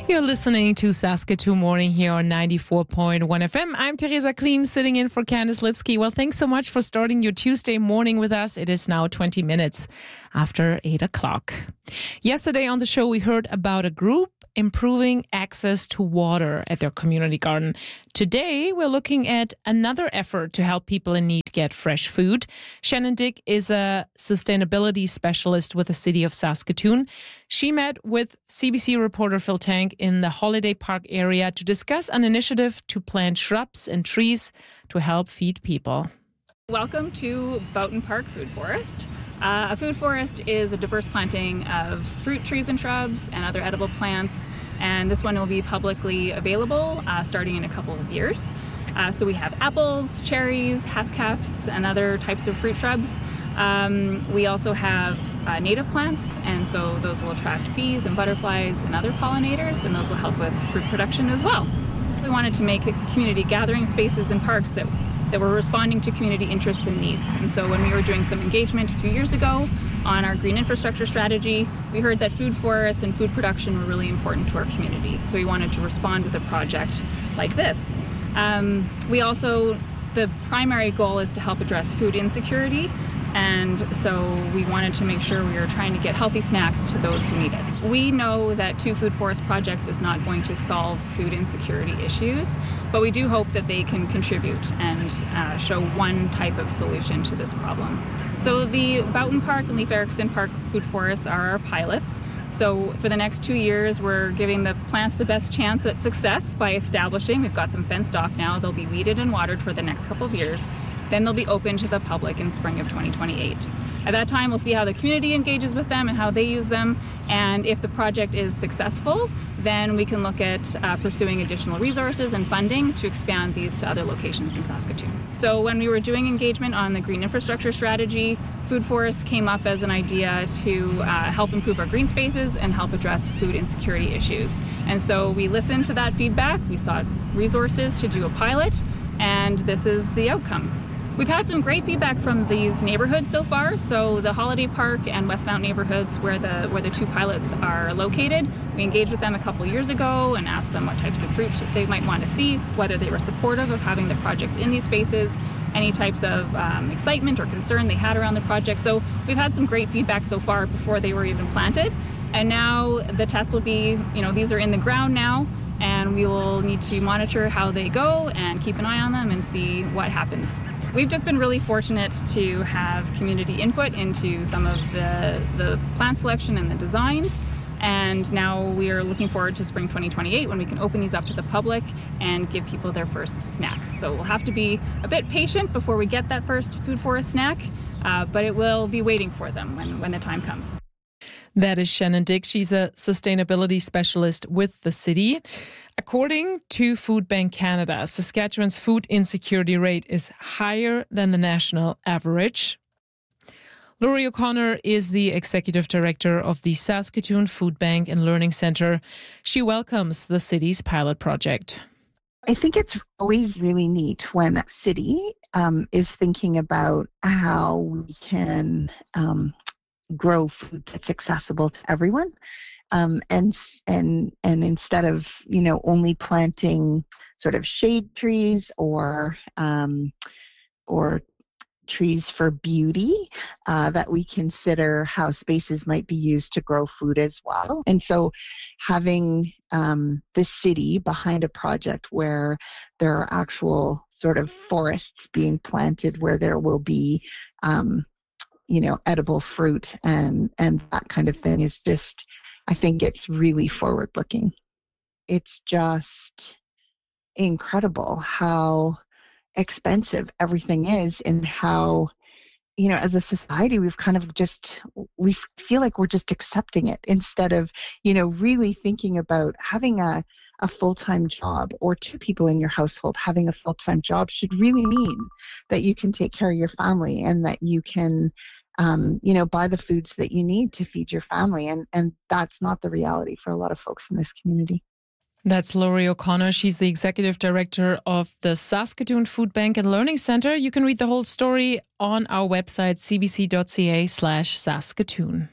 You're listening to Saskatoon Morning here on 94.1 FM. I'm Teresa Kleem, sitting in for Candice Lipsky. Well, thanks so much for starting your Tuesday morning with us. It is now 20 minutes after 8 o'clock. Yesterday on the show, we heard about a group improving access to water at their community garden. Today, we're looking at another effort to help people in need get fresh food. Shannon Dick is a sustainability specialist with the city of Saskatoon. She met with CBC reporter Phil Tank in the Holiday Park area to discuss an initiative to plant shrubs and trees to help feed people. Welcome to Boughton Park Food Forest. A food forest is a diverse planting of fruit trees and shrubs and other edible plants, and this one will be publicly available starting in a couple of years. So we have apples, cherries, haskaps, and other types of fruit shrubs. We also have native plants, and so those will attract bees and butterflies and other pollinators, and those will help with fruit production as well. We wanted to make community gathering spaces and parks that were responding to community interests and needs. And so when we were doing some engagement a few years ago on our green infrastructure strategy, we heard that food forests and food production were really important to our community. So we wanted to respond with a project like this. The primary goal is to help address food insecurity. And so we wanted to make sure we were trying to get healthy snacks to those who need it. We know that 2 food forest projects is not going to solve food insecurity issues, but we do hope that they can contribute and show one type of solution to this problem. So the Boughton Park and Leif Erikson Park food forests are our pilots. So for the next 2 years, we're giving the plants the best chance at success by we've got them fenced off now, they'll be weeded and watered for the next couple of years. Then they'll be open to the public in spring of 2028. At that time, we'll see how the community engages with them and how they use them. And if the project is successful, then we can look at pursuing additional resources and funding to expand these to other locations in Saskatoon. So when we were doing engagement on the green infrastructure strategy, food forests came up as an idea to help improve our green spaces and help address food insecurity issues. And so we listened to that feedback, we sought resources to do a pilot, and this is the outcome. We've had some great feedback from these neighborhoods so far. So the Holiday Park and Westmount neighborhoods where the 2 pilots are located, we engaged with them a couple years ago and asked them what types of fruit they might want to see, whether they were supportive of having the project in these spaces, any types of excitement or concern they had around the project. So we've had some great feedback so far before they were even planted. And now the test will be, these are in the ground now, and we will need to monitor how they go and keep an eye on them and see what happens. We've just been really fortunate to have community input into some of the plant selection and the designs. And now we are looking forward to spring 2028 when we can open these up to the public and give people their first snack. So we'll have to be a bit patient before we get that first food forest snack, but it will be waiting for them when the time comes. That is Shannon Dick. She's a sustainability specialist with the city. According to Food Bank Canada, Saskatchewan's food insecurity rate is higher than the national average. Laurie O'Connor is the executive director of the Saskatoon Food Bank and Learning Centre. She welcomes the city's pilot project. I think it's always really neat when a city is thinking about how we can grow food that's accessible to everyone. And instead of, only planting sort of shade trees or trees for beauty, that we consider how spaces might be used to grow food as well. And so having the city behind a project where there are actual sort of forests being planted where there will be edible fruit and that kind of thing is just, I think it's really forward looking. It's just incredible how expensive everything is and how, as a society, we feel like we're just accepting it instead of, really thinking about having a full-time job, or 2 people in your household having a full-time job should really mean that you can take care of your family and that you can buy the foods that you need to feed your family. And that's not the reality for a lot of folks in this community. That's Laurie O'Connor. She's the executive director of the Saskatoon Food Bank and Learning Centre. You can read the whole story on our website, cbc.ca/Saskatoon.